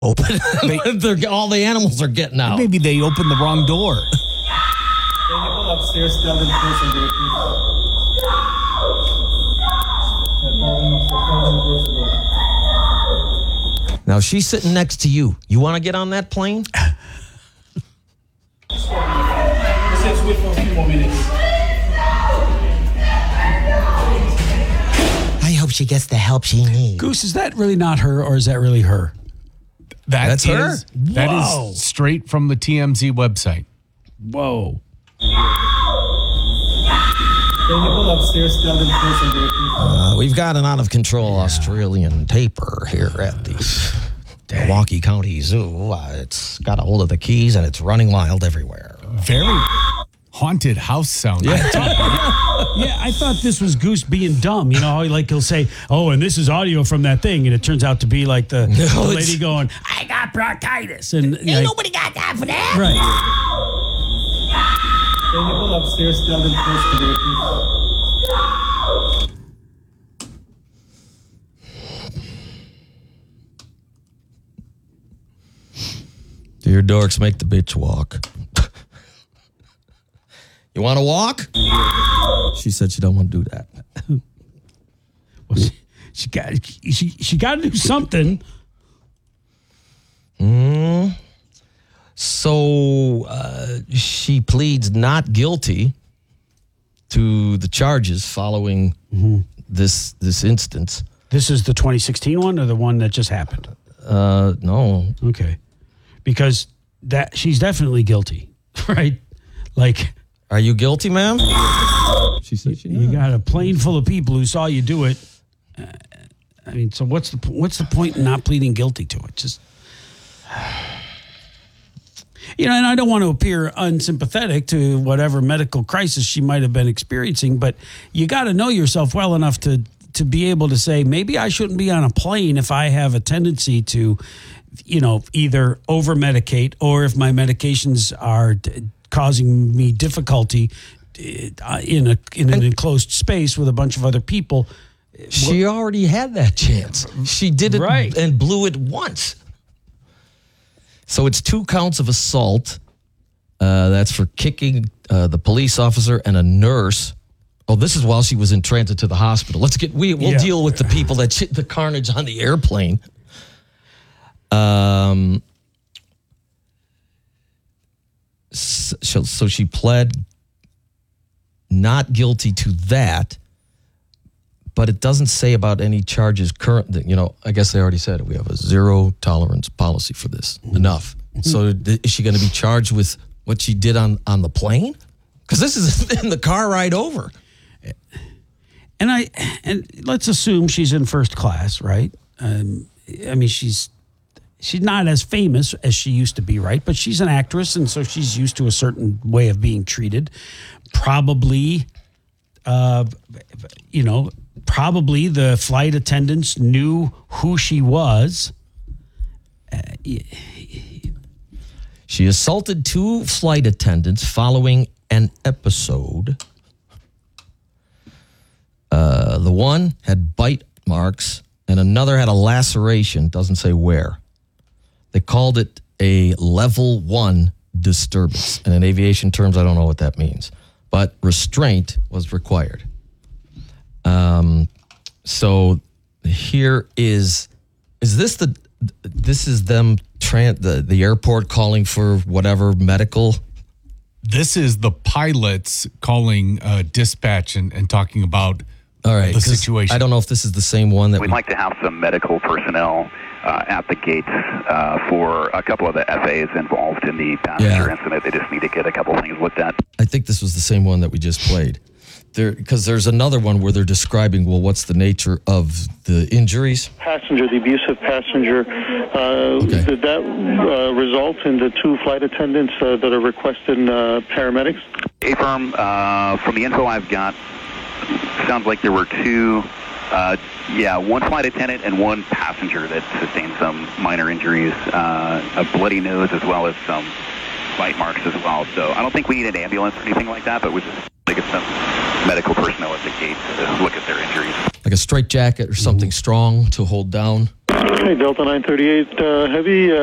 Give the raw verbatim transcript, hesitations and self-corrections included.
open. They're, all the animals are getting out. Maybe they opened the wrong door. Can you go upstairs, tell them to close the door, please? Now she's sitting next to you. You want to get on that plane? Let's wait for a few more minutes. I hope she gets the help she needs. Goose, is that really not her, or is that really her? That That's is, her? That Whoa. is straight from the T M Z website. Whoa. Can you go upstairs, tell them to close the door, please? Uh, we've got an out-of-control Australian tapir here at the Milwaukee County Zoo. Uh, it's got a hold of the keys, and it's running wild everywhere. Very haunted house sound. Yeah, I thought this was Goose being dumb. You know how like he'll say, "Oh, and this is audio from that thing," and it turns out to be like the, No, the it's- lady going, "I got bronchitis," and Ain't like, nobody got time for that. right. Can you go upstairs, tell them to close the door, please? Dear dorks, make the bitch walk. You want to walk? She said she don't want to do that. Well, she, she got she she got to do something. Mm. So uh, she pleads not guilty to the charges following mm-hmm. this this instance. This is the twenty sixteen one, or the one that just happened? Uh, no. Okay, because that she's definitely guilty, right? Like. Are you guilty, ma'am? She said she You got a plane full of people who saw you do it. Uh, I mean, so what's the what's the point in not pleading guilty to it? Just, you know, and I don't want to appear unsympathetic to whatever medical crisis she might have been experiencing, but you got to know yourself well enough to to be able to say, maybe I shouldn't be on a plane if I have a tendency to, you know, either over medicate, or if my medications are d- causing me difficulty uh, in a in an enclosed space with a bunch of other people. She already had that chance. She did it Right. and blew it once. So it's two counts of assault. Uh, that's for kicking uh, the police officer and a nurse. Oh, this is while she was in transit to the hospital. Let's get we we'll Yeah. deal with the people that shit the carnage on the airplane. Um. So, so she pled not guilty to that, but it doesn't say about any charges current. You know, I guess they already said it. We have a zero tolerance policy for this. Mm-hmm. Enough. Mm-hmm. So th- is she going to be charged with what she did on, on the plane? Because this is in the car ride over. And I and let's assume she's in first class, right? Um, I mean, she's she's not as famous as she used to be, right? But she's an actress, and so she's used to a certain way of being treated. Probably, uh, you know, probably the flight attendants knew who she was. Uh, she assaulted two flight attendants following an episode. Uh, the one had bite marks, and another had a laceration. Doesn't say where. They called it a level one disturbance. And in aviation terms, I don't know what that means. But restraint was required. Um, so here is, is this the, this is them, tran- the, the airport calling for whatever medical? This is the pilots calling uh, dispatch and, and talking about All right, the situation. I don't know if this is the same one that We'd we, like to have some medical personnel uh, at the gates uh, for a couple of the F As involved in the passenger Yeah. incident. They just need to get a couple things looked at. I think this was the same one that we just played. There, because there's another one where they're describing, well, what's the nature of the injuries? Passenger, the abusive passenger, uh, Okay. did that uh, result in the two flight attendants uh, that are requesting uh, paramedics? A-firm, uh, from the info I've got, sounds like there were two, uh, yeah, one flight attendant and one passenger that sustained some minor injuries, uh, a bloody nose as well as some bite marks as well. So I don't think we need an ambulance or anything like that, but we just to get some medical personnel at the gate to look at their injuries. I like a straight jacket or something strong to hold down. Okay, Delta nine thirty-eight uh, Heavy. Uh,